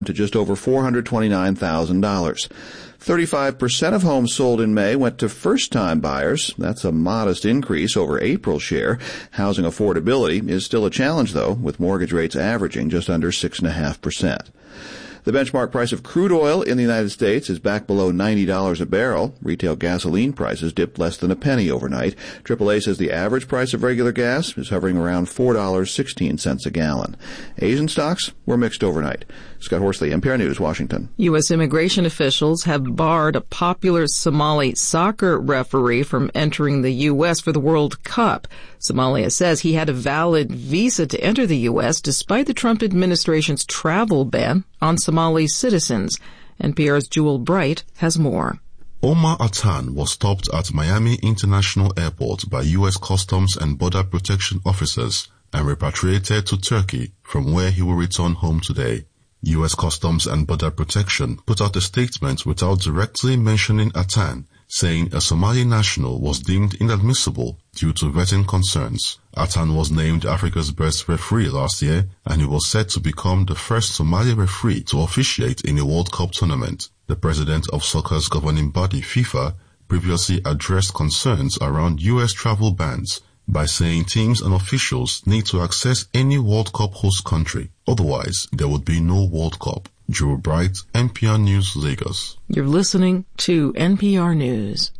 to just over $429,000. 35% of homes sold in May went to first-time buyers. That's a modest increase over April's share. Housing affordability is still a challenge, though, with mortgage rates averaging just under 6.5%. The benchmark price of crude oil in the United States is back below $90 a barrel. Retail gasoline prices dipped less than a penny overnight. AAA says the average price of regular gas is hovering around $4.16 a gallon. Asian stocks were mixed overnight. Scott Horsley, NPR News, Washington. U.S. immigration officials have barred a popular Somali soccer referee from entering the U.S. for the World Cup. Somalia says he had a valid visa to enter the U.S. despite the Trump administration's travel ban on Somali citizens. NPR's Jewel Bright has more. Omar Atan was stopped at Miami International Airport by U.S. Customs and Border Protection officers and repatriated to Turkey, from where he will return home today. U.S. Customs and Border Protection put out a statement without directly mentioning Atan, saying a Somali national was deemed inadmissible due to vetting concerns. Atan was named Africa's best referee last year, and he was set to become the first Somali referee to officiate in a World Cup tournament. The president of soccer's governing body, FIFA, previously addressed concerns around U.S. travel bans by saying teams and officials need to access any World Cup host country. Otherwise, there would be no World Cup. Drew Bright, NPR News, Lagos. You're listening to NPR News.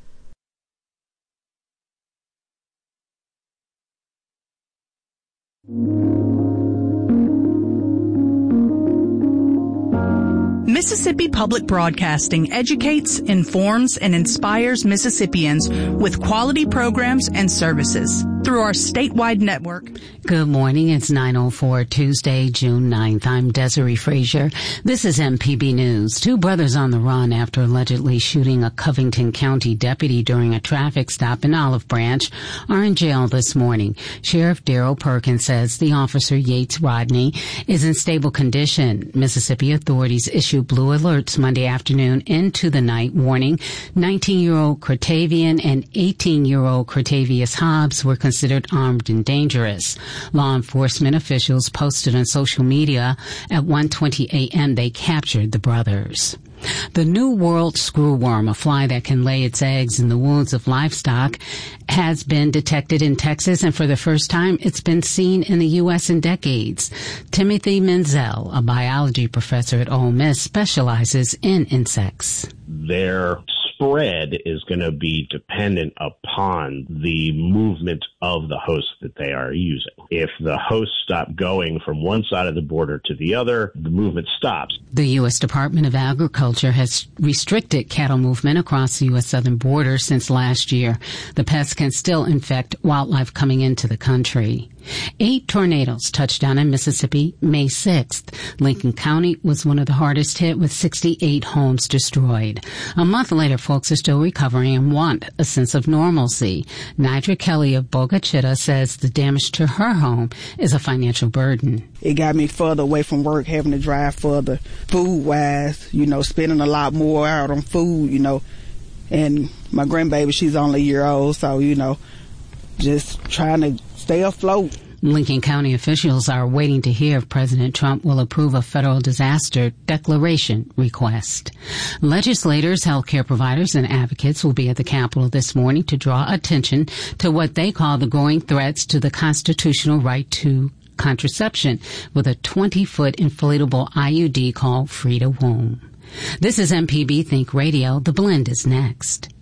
Mississippi Public Broadcasting educates, informs, and inspires Mississippians with quality programs and services through our statewide network. Good morning. It's 9:04 Tuesday, June 9th. I'm Desiree Frazier. This is MPB News. Two brothers on the run after allegedly shooting a Covington County deputy during a traffic stop in Olive Branch are in jail this morning. Sheriff Darrell Perkins says the officer, Yates Rodney, is in stable condition. Mississippi authorities issued blue alerts Monday afternoon into the night, warning 19-year-old Cratavian and 18-year-old Cratavius Hobbs were considered armed and dangerous. Law enforcement officials posted on social media at 1:20 a.m. they captured the brothers. The New World screwworm, a fly that can lay its eggs in the wounds of livestock, has been detected in Texas, and for the first time, it's been seen in the U.S. in decades. Timothy Menzel, a biology professor at Ole Miss, specializes in insects. Their spread is going to be dependent upon the movement of the host that they are using. If the hosts stop going from one side of the border to the other, the movement stops. The U.S. Department of Agriculture has restricted cattle movement across the U.S. southern border since last year. The pests can still infect wildlife coming into the country. 8 tornadoes touched down in Mississippi May 6th. Lincoln County was one of the hardest hit, with 68 homes destroyed. A month later, folks are still recovering and want a sense of normalcy. Nidra Kelly of Boca Chica says the damage to her home is a financial burden. It got me further away from work, having to drive further. Food-wise, spending a lot more out on food, And my grandbaby, she's only a year old, so, just trying to stay afloat. Lincoln County officials are waiting to hear if President Trump will approve a federal disaster declaration request. Legislators, healthcare providers, and advocates will be at the Capitol this morning to draw attention to what they call the growing threats to the constitutional right to contraception with a 20-foot inflatable IUD called Free to Womb. This is MPB Think Radio. The Blend is next.